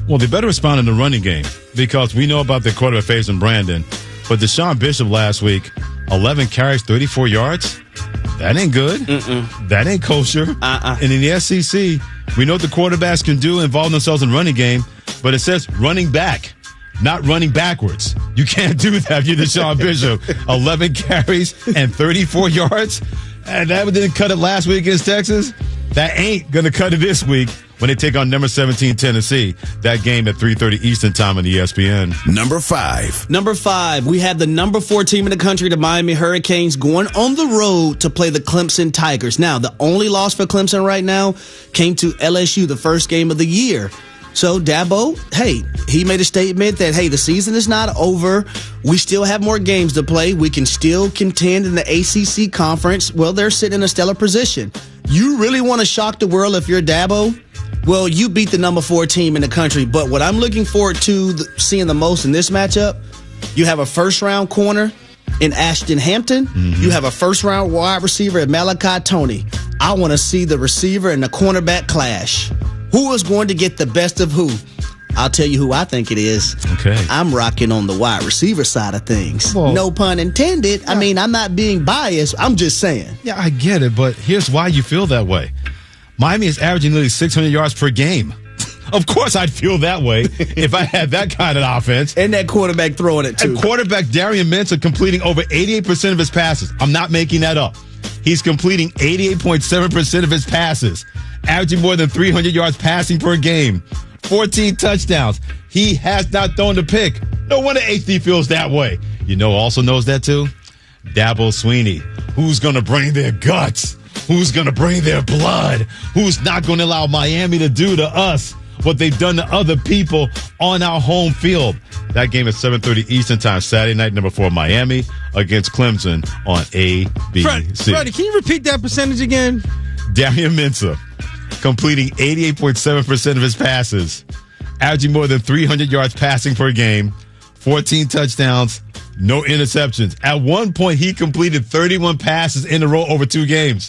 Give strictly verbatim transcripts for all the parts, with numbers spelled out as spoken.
Well, they better respond in the running game because we know about their quarterback phase in Brandon. But Deshaun Bishop last week, eleven carries, thirty-four yards. That ain't good. Mm-mm. That ain't kosher. Uh-uh. And in the S E C, we know what the quarterbacks can do, involve themselves in running game, but it says running back, not running backwards. You can't do that if you're Deshaun Bishop. eleven carries and thirty-four yards. And that didn't cut it last week against Texas. That ain't going to cut it this week when they take on number seventeen Tennessee. That game at three thirty Eastern time on E S P N. Number five. Number five, we have the number four team in the country, the Miami Hurricanes, going on the road to play the Clemson Tigers. Now, the only loss for Clemson right now came to L S U, the first game of the year. So Dabo, hey, he made a statement that, hey, the season is not over. We still have more games to play. We can still contend in the A C C conference. Well, they're sitting in a stellar position. You really want to shock the world if you're Dabo? Well, you beat the number four team in the country. But what I'm looking forward to the, seeing the most in this matchup, you have a first-round corner in Ashton Hampton. Mm-hmm. You have a first-round wide receiver in Malachi Toney. I want to see the receiver and the cornerback clash. Who is going to get the best of who? I'll tell you who I think it is. Okay. I'm rocking on the wide receiver side of things. Well, no pun intended. Yeah. I mean, I'm not being biased. I'm just saying. Yeah, I get it, but here's why you feel that way. Miami is averaging nearly six hundred yards per game. Of course I'd feel that way if I had that kind of offense. And that quarterback throwing it, too. And quarterback Darian Mensah completing over eighty-eight percent of his passes. I'm not making that up. He's completing eighty-eight point seven percent of his passes, averaging more than three hundred yards passing per game, fourteen touchdowns. He has not thrown the pick. No wonder H D feels that way. You know, also knows that too? Dabo Swinney. Who's going to bring their guts? Who's going to bring their blood? Who's not going to allow Miami to do to us what they've done to other people on our home field? That game at seven thirty Eastern time, Saturday night, number four, Miami against Clemson on A B C. Fred, Freddie, can you repeat that percentage again? Darian Mensah completing eighty-eight point seven percent of his passes, averaging more than three hundred yards passing per game, fourteen touchdowns, no interceptions. At one point, he completed thirty-one passes in a row over two games.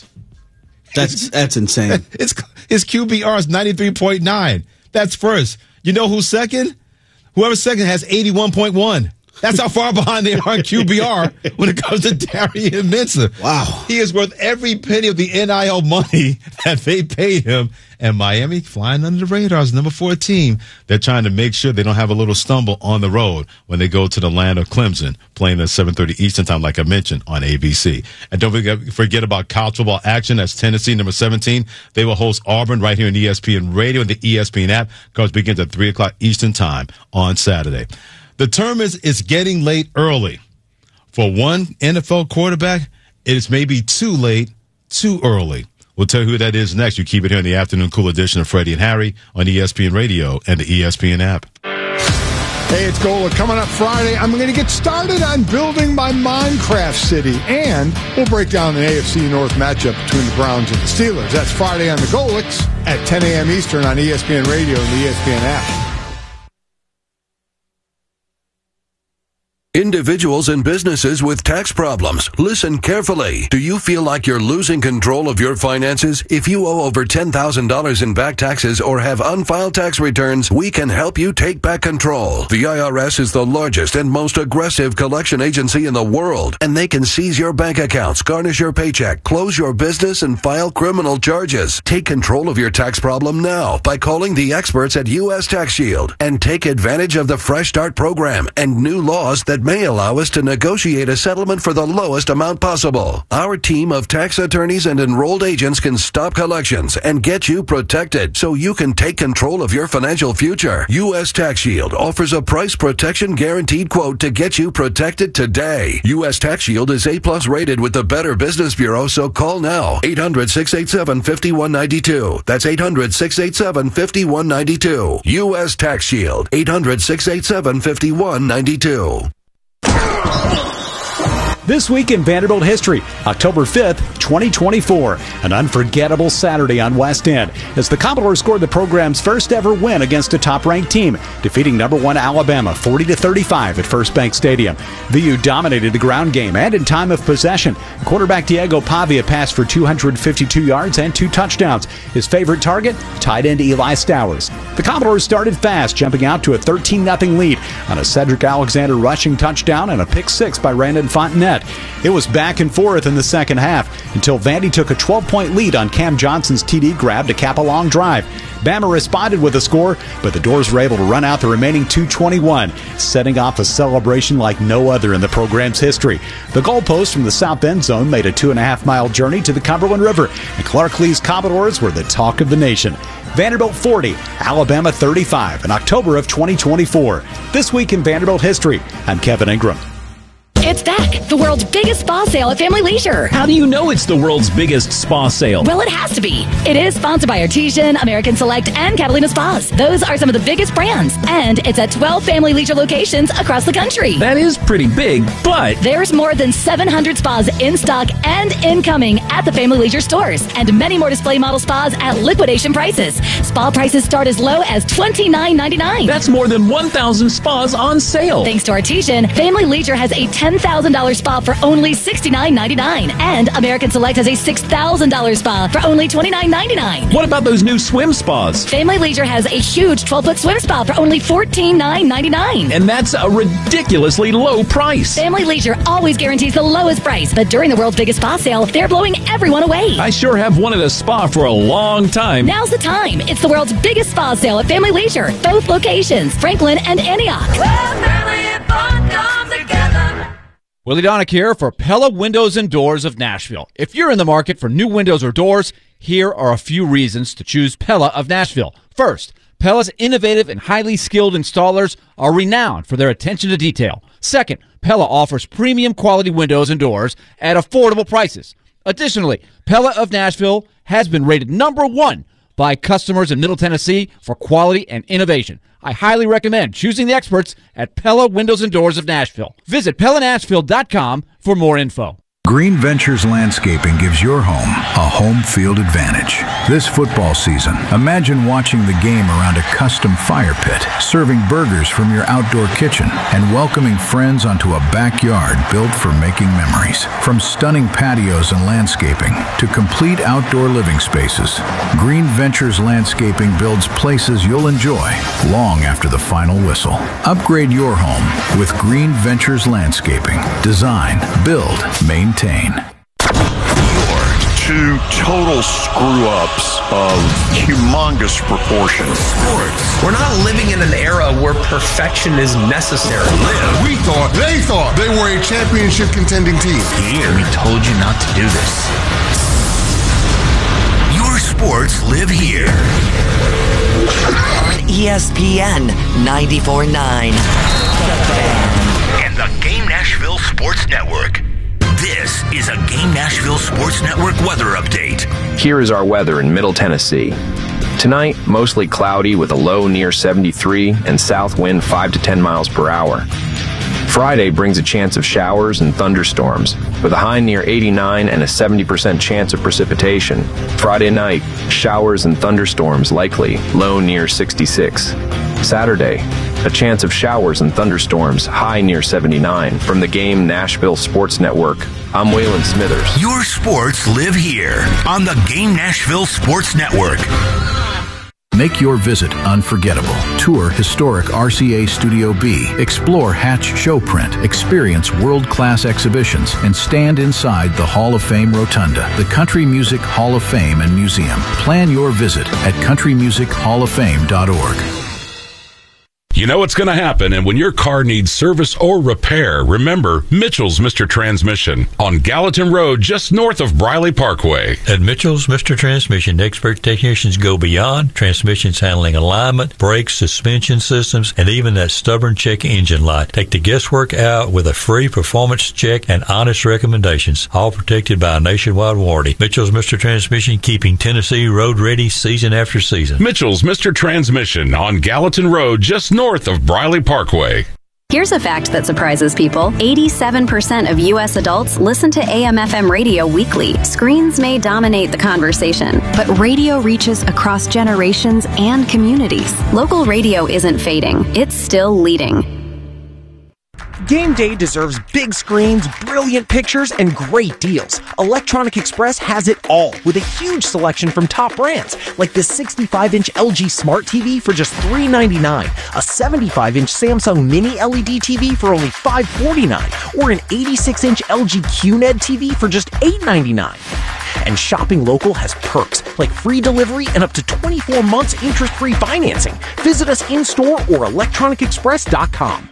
That's that's insane. It's, his Q B R is ninety-three point nine. That's first. You know who's second? Whoever's second has eighty-one point one. That's how far behind they are in Q B R when it comes to Darian Mensah. Wow. He is worth every penny of the N I L money that they paid him. And Miami flying under the radar as number four team. They're trying to make sure they don't have a little stumble on the road when they go to the land of Clemson, playing at seven thirty Eastern time, like I mentioned, on A B C. And don't forget, forget about college football action. That's Tennessee, number seventeen. They will host Auburn right here on E S P N Radio and the E S P N app. Coverage begins at three o'clock Eastern time on Saturday. The term is it's getting late early. For one N F L quarterback, it is maybe too late, too early. We'll tell you who that is next. You keep it here in the afternoon cool edition of Freddie and Harry on E S P N Radio and the E S P N app. Hey, it's Gola. Coming up Friday, I'm going to get started on building my Minecraft city, and we'll break down an A F C North matchup between the Browns and the Steelers. That's Friday on the Golix at ten a.m. Eastern on E S P N Radio and the E S P N app. Individuals and businesses with tax problems, listen carefully. Do you feel like you're losing control of your finances? If you owe over ten thousand dollars in back taxes or have unfiled tax returns, we can help you take back control. The I R S is the largest and most aggressive collection agency in the world, and they can seize your bank accounts, garnish your paycheck, close your business, and file criminal charges. Take control of your tax problem now by calling the experts at U S Tax Shield and take advantage of the Fresh Start program and new laws that may allow us to negotiate a settlement for the lowest amount possible. Our team of tax attorneys and enrolled agents can stop collections and get you protected so you can take control of your financial future. U S Tax Shield offers a price protection guaranteed quote to get you protected today. U S Tax Shield is A plus rated with the Better Business Bureau, so call now. eight hundred, six eight seven, five one nine two. That's eight hundred, six eight seven, five one nine two. U S Tax Shield. eight hundred, six eight seven, five one nine two. This week in Vanderbilt history, October fifth, twenty twenty-four, an unforgettable Saturday on West End as the Commodores scored the program's first ever win against a top-ranked team, defeating number one Alabama forty to thirty-five at First Bank Stadium. V U dominated the ground game and in time of possession. Quarterback Diego Pavia passed for two hundred fifty-two yards and two touchdowns. His favorite target, tight end Eli Stowers. The Commodores started fast, jumping out to a thirteen nothing lead on a Cedric Alexander rushing touchdown and a pick six by Randon Fontenette. It was back and forth in the second half until Vandy took a twelve-point lead on Cam Johnson's T D grab to cap a long drive. Bama responded with a score, but the Doors were able to run out the remaining two twenty-one, setting off a celebration like no other in the program's history. The goalpost from the south end zone made a two-and-a-half-mile journey to the Cumberland River, and Clark Lee's Commodores were the talk of the nation. Vanderbilt forty, Alabama thirty-five in October of twenty twenty-four. This week in Vanderbilt history, I'm Kevin Ingram. It's back, the world's biggest spa sale at Family Leisure. How do you know it's the world's biggest spa sale? Well, it has to be. It is sponsored by Artesian, American Select, and Catalina Spas. Those are some of the biggest brands. And it's at twelve Family Leisure locations across the country. That is pretty big, but there's more than seven hundred spas in stock and incoming at the Family Leisure stores. And many more display model spas at liquidation prices. Spa prices start as low as twenty-nine ninety-nine. That's more than one thousand spas on sale. Thanks to Artesian, Family Leisure has a ten thousand dollars spa for only sixty-nine ninety-nine, and American Select has a six thousand dollars spa for only twenty-nine ninety-nine. What about those new swim spas? Family Leisure has a huge twelve-foot swim spa for only fourteen ninety-nine. And that's a ridiculously low price. Family Leisure always guarantees the lowest price, but during the world's biggest spa sale, they're blowing everyone away. I sure have wanted a spa for a long time. Now's the time. It's the world's biggest spa sale at Family Leisure. Both locations, Franklin and Antioch. Well, family and fun come together. Willie Donick here for Pella Windows and Doors of Nashville. If you're in the market for new windows or doors, here are a few reasons to choose Pella of Nashville. First, Pella's innovative and highly skilled installers are renowned for their attention to detail. Second, Pella offers premium quality windows and doors at affordable prices. Additionally, Pella of Nashville has been rated number one by customers in Middle Tennessee for quality and innovation. I highly recommend choosing the experts at Pella Windows and Doors of Nashville. Visit Pella Nashville dot com for more info. Green Ventures Landscaping gives your home a home field advantage. This football season, imagine watching the game around a custom fire pit, serving burgers from your outdoor kitchen, and welcoming friends onto a backyard built for making memories. From stunning patios and landscaping to complete outdoor living spaces, Green Ventures Landscaping builds places you'll enjoy long after the final whistle. Upgrade your home with Green Ventures Landscaping. Design, build, maintain. You're two total screw-ups of humongous proportions. Sports. We're not living in an era where perfection is necessary. Live. We thought, they thought they were a championship contending team. Here, we told you not to do this. Your sports live here. On E S P N ninety-four point nine. And the Game Nashville Sports Network. This is a Game Nashville Sports Network weather update. Here is our weather in Middle Tennessee. Tonight, mostly cloudy with a low near seventy-three and south wind five to ten miles per hour. Friday brings a chance of showers and thunderstorms with a high near eighty-nine and a seventy percent chance of precipitation. Friday night, showers and thunderstorms likely, low near sixty-six. Saturday, a chance of showers and thunderstorms, high near seventy-nine. From the Game Nashville Sports Network, I'm Waylon Smithers. Your sports live here on the Game Nashville Sports Network. Make your visit unforgettable. Tour historic R C A Studio B. Explore Hatch Showprint. Experience world-class exhibitions and stand inside the Hall of Fame Rotunda, the Country Music Hall of Fame and Museum. Plan your visit at country music hall of fame dot org. You know what's going to happen, and when your car needs service or repair, remember Mitchell's Mister Transmission on Gallatin Road, just north of Briley Parkway. At Mitchell's Mister Transmission, expert technicians go beyond transmissions handling alignment, brakes, suspension systems, and even that stubborn check engine light. Take the guesswork out with a free performance check and honest recommendations, all protected by a nationwide warranty. Mitchell's Mister Transmission, keeping Tennessee road ready season after season. Mitchell's Mister Transmission on Gallatin Road, just north of Briley Parkway. Here's a fact that surprises people. eighty-seven percent of U S adults listen to A M F M radio weekly. Screens may dominate the conversation, but radio reaches across generations and communities. Local radio isn't fading. It's still leading. Game day deserves big screens, brilliant pictures, and great deals. Electronic Express has it all with a huge selection from top brands, like this sixty-five inch L G Smart T V for just three ninety-nine, a seventy-five inch Samsung Mini L E D T V for only five forty-nine, or an eighty-six inch L G Q N E D T V for just eight ninety-nine. And shopping local has perks like free delivery and up to twenty-four months interest-free financing. Visit us in-store or electronic express dot com.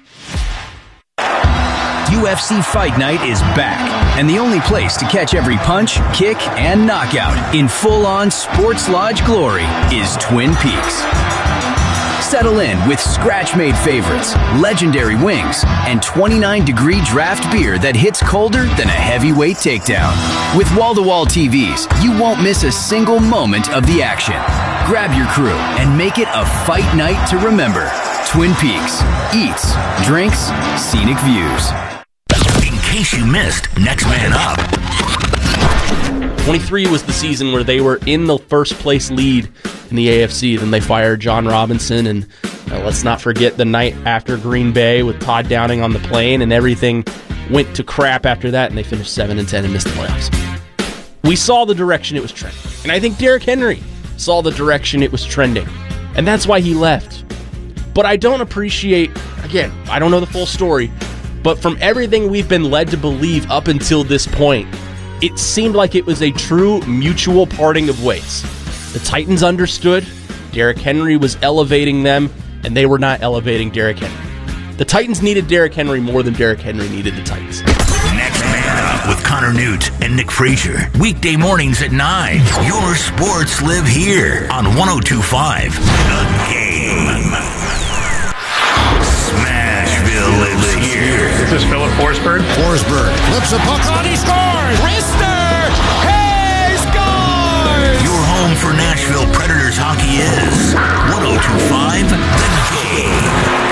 U F C Fight Night is back, and the only place to catch every punch, kick, and knockout in full-on sports lodge glory is Twin Peaks. Settle in with scratch-made favorites, legendary wings, and twenty-nine degree draft beer that hits colder than a heavyweight takedown. With wall-to-wall T Vs, you won't miss a single moment of the action. Grab your crew and make it a fight night to remember. Twin Peaks. Eats, drinks, scenic views. In case you missed Next Man Up. twenty-three was the season where they were in the first place lead in the A F C. Then they fired John Robinson, and uh, let's not forget the night after Green Bay with Todd Downing on the plane, and everything went to crap after that, and they finished seven and ten and missed the playoffs. We saw the direction it was trending, and I think Derrick Henry saw the direction it was trending, and that's why he left. But I don't appreciate, again, I don't know the full story, but from everything we've been led to believe up until this point, it seemed like it was a true mutual parting of ways. The Titans understood, Derrick Henry was elevating them, and they were not elevating Derrick Henry. The Titans needed Derrick Henry more than Derrick Henry needed the Titans. Next Man Up with Connor Newt and Nick Frazier. Weekday mornings at nine. Your sports live here on one oh two point five. The Game. Smashville lives here. This is Philip Forsberg. Forsberg flips a puck on, he scores! Rister! He scores! Your home for Nashville Predators hockey is one oh two point five The Game.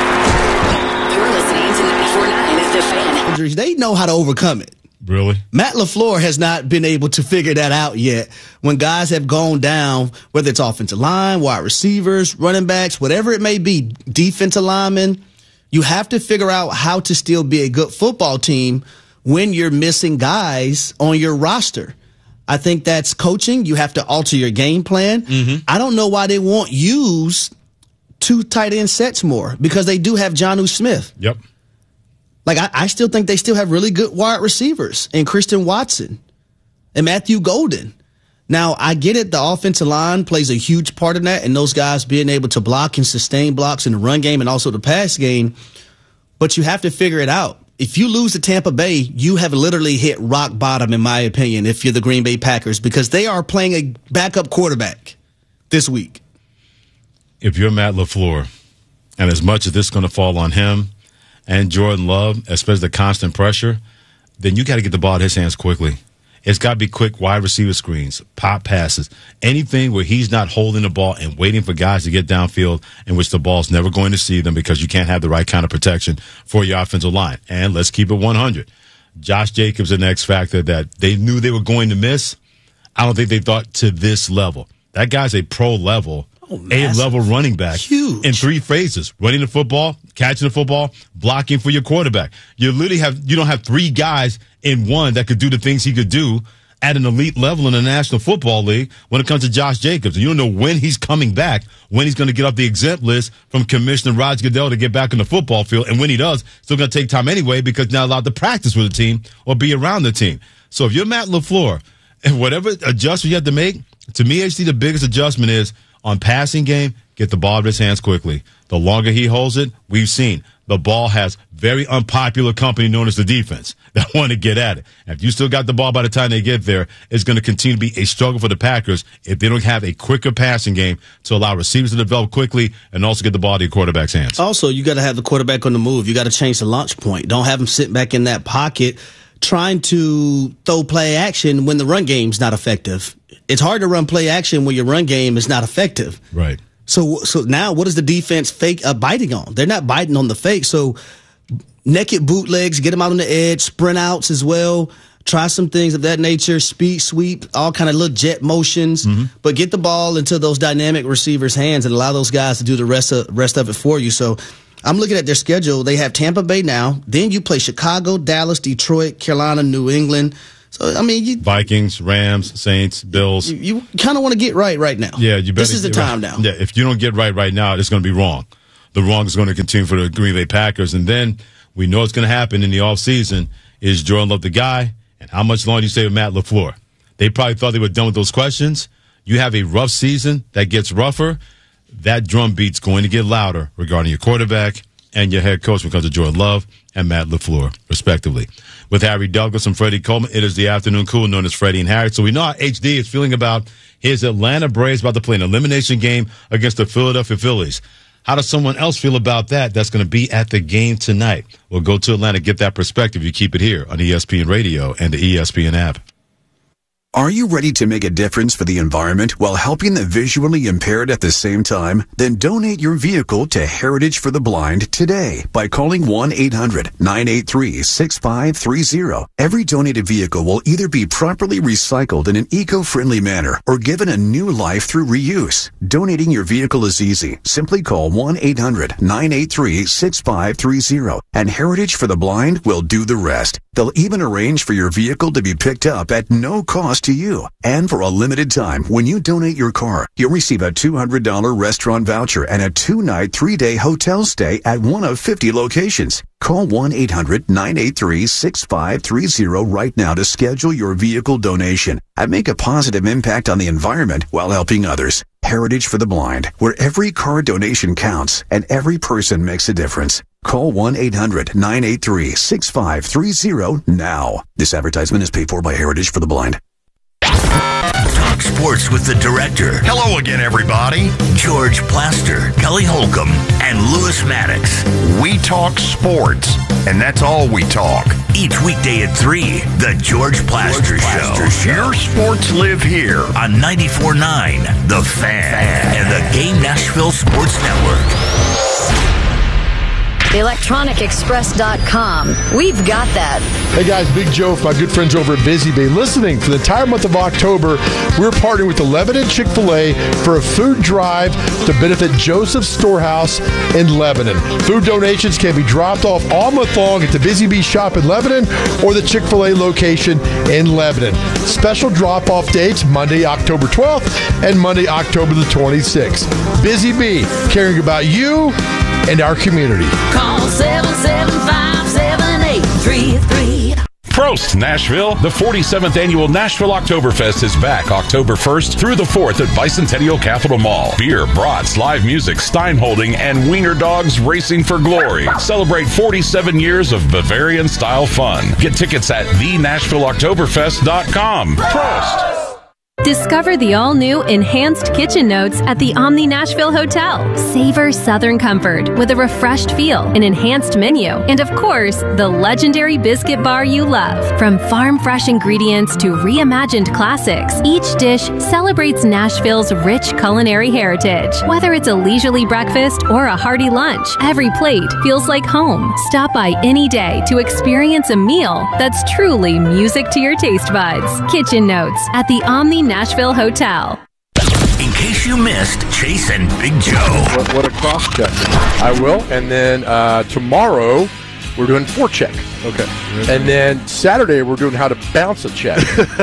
You're listening to ninety-four point nine The Fan. Injuries, they know how to overcome it. Really? Matt LaFleur has not been able to figure that out yet. When guys have gone down, whether it's offensive line, wide receivers, running backs, whatever it may be, defensive linemen, you have to figure out how to still be a good football team when you're missing guys on your roster. I think that's coaching. You have to alter your game plan. Mm-hmm. I don't know why they won't use two tight end sets more, because they do have Jonnu Smith. Yep. Like, I, I still think they still have really good wide receivers and Christian Watson and Matthew Golden. Now, I get it. The offensive line plays a huge part in that, and those guys being able to block and sustain blocks in the run game and also the pass game. But you have to figure it out. If you lose to Tampa Bay, you have literally hit rock bottom, in my opinion, if you're the Green Bay Packers, because they are playing a backup quarterback this week. If you're Matt LaFleur, and as much as this is going to fall on him and Jordan Love, especially the constant pressure, then you got to get the ball in his hands quickly. It's got to be quick wide receiver screens, pop passes, anything where he's not holding the ball and waiting for guys to get downfield in which the ball's never going to see them because you can't have the right kind of protection for your offensive line. And let's keep it one hundred. Josh Jacobs, an X factor that they knew they were going to miss. I don't think they thought to this level. That guy's a pro level. Oh, A-level running back. Huge. In three phases: running the football, catching the football, blocking for your quarterback. You literally have you don't have three guys in one that could do the things he could do at an elite level in the National Football League when it comes to Josh Jacobs. And you don't know when he's coming back, when he's going to get off the exempt list from Commissioner Roger Goodell to get back on the football field. And when he does, it's still going to take time anyway because he's not allowed to practice with the team or be around the team. So if you're Matt LaFleur, and whatever adjustment you have to make, to me, H D, the biggest adjustment is on passing game, get the ball in his hands quickly. The longer he holds it, we've seen the ball has very unpopular company known as the defense that want to get at it. And if you still got the ball by the time they get there, it's going to continue to be a struggle for the Packers if they don't have a quicker passing game to allow receivers to develop quickly and also get the ball to your quarterback's hands. Also, you got to have the quarterback on the move. You got to change the launch point. Don't have him sitting back in that pocket trying to throw play action when the run game's not effective. It's hard to run play action when your run game is not effective. Right. So so now what is the defense fake uh, biting on? They're not biting on the fake. So naked bootlegs, get them out on the edge, sprint outs as well. Try some things of that nature, speed sweep, all kind of little jet motions, mm-hmm. but get the ball into those dynamic receivers' hands and allow those guys to do the rest of rest of it for you. So I'm looking at their schedule. They have Tampa Bay now. Then you play Chicago, Dallas, Detroit, Carolina, New England. So, I mean, you, Vikings, Rams, Saints, Bills. You, you kind of want to get right right now. Yeah, you better. This is the time right. now. Yeah, if you don't get right right now, it's going to be wrong. The wrong is going to continue for the Green Bay Packers. And then we know what's going to happen in the offseason is Jordan Love the guy? And how much longer do you stay with Matt LaFleur? They probably thought they were done with those questions. You have a rough season that gets rougher. That drum beat's going to get louder regarding your quarterback and your head coach because of Jordan Love and Matt LaFleur, respectively. With Harry Douglas and Freddie Coleman, it is the afternoon cool known as Freddie and Harry. So we know how H D is feeling about his Atlanta Braves about to play an elimination game against the Philadelphia Phillies. How does someone else feel about that that's going to be at the game tonight? We'll go to Atlanta, get that perspective. You keep it here on E S P N Radio and the E S P N app. Are you ready to make a difference for the environment while helping the visually impaired at the same time? Then donate your vehicle to Heritage for the Blind today by calling one eight hundred nine eight three six five three zero. Every donated vehicle will either be properly recycled in an eco-friendly manner or given a new life through reuse. Donating your vehicle is easy. Simply call one eight hundred nine eight three six five three zero and Heritage for the Blind will do the rest. They'll even arrange for your vehicle to be picked up at no cost to you. And for a limited time, when you donate your car, you'll receive a two hundred dollars restaurant voucher and a two-night, three-day hotel stay at one of fifty locations. Call one eight hundred nine eight three six five three zero right now to schedule your vehicle donation and make a positive impact on the environment while helping others. Heritage for the Blind, where every car donation counts and every person makes a difference. Call one eight hundred nine eight three six five three zero now. This advertisement is paid for by Heritage for the Blind. Talk sports with the director. Hello again, everybody. George Plaster, Kelly Holcomb, and Lewis Maddox. We talk sports, and that's all we talk. Each weekday at three, the George Plaster, George Plaster Show. Show. Your sports live here on ninety-four point nine The Fan and the Game Nashville Sports Network. electronic express dot com. We've got that. Hey guys, Big Joe from my good friends over at Busy Bee. Listening, for the entire month of October, we're partnering with the Lebanon Chick-fil-A for a food drive to benefit Joseph's Storehouse in Lebanon. Food donations can be dropped off all month long at the Busy Bee shop in Lebanon or the Chick-fil-A location in Lebanon. Special drop-off dates, Monday, October twelfth and Monday, October the twenty-sixth. Busy Bee, caring about you and our community. Call seven seven five, seven eight three three. Prost, Nashville! The forty-seventh Annual Nashville Oktoberfest is back October first through the fourth at Bicentennial Capitol Mall. Beer, brats, live music, Steinholding, and wiener dogs racing for glory. Celebrate forty-seven years of Bavarian-style fun. Get tickets at the nashville oktoberfest dot com. Prost! Discover the all-new Enhanced Kitchen Notes at the Omni Nashville Hotel. Savor Southern comfort with a refreshed feel, an enhanced menu, and of course, the legendary biscuit bar you love. From farm-fresh ingredients to reimagined classics, each dish celebrates Nashville's rich culinary heritage. Whether it's a leisurely breakfast or a hearty lunch, every plate feels like home. Stop by any day to experience a meal that's truly music to your taste buds. Kitchen Notes at the Omni Nashville Hotel. In case you missed Chase and Big Joe. What, what a cross-check. I will. And then uh, tomorrow, we're doing forecheck. Okay. And then Saturday, we're doing how to bounce a check.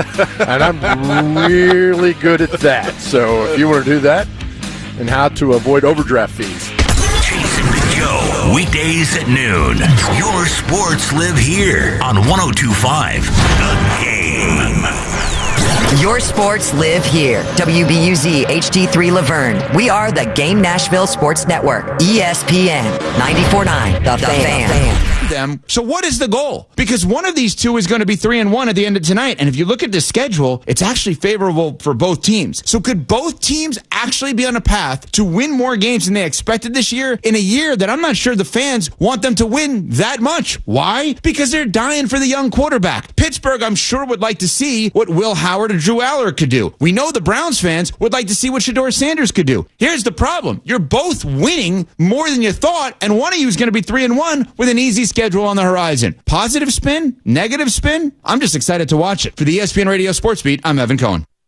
And I'm really good at that. So if you want to do that, and how to avoid overdraft fees. Chase and Big Joe, weekdays at noon. Your sports live here on one oh two point five The Game. Your sports live here. W B U Z H D three Laverne. We are the Game Nashville Sports Network. E S P N ninety-four point nine The, the Fan. fan. Them. So what is the goal? Because one of these two is going to be three and one at the end of tonight. And if you look at the schedule, it's actually favorable for both teams. So could both teams actually be on a path to win more games than they expected this year in a year that I'm not sure the fans want them to win that much? Why? Because they're dying for the young quarterback. Pittsburgh, I'm sure, would like to see what Will Howard or Drew Aller could do. We know the Browns fans would like to see what Shedeur Sanders could do. Here's the problem. You're both winning more than you thought, and one of you is going to be three and one with an easy schedule schedule on the horizon. Positive spin? Negative spin? I'm just excited to watch it. For the E S P N Radio Sports Beat, I'm Evan Cohen.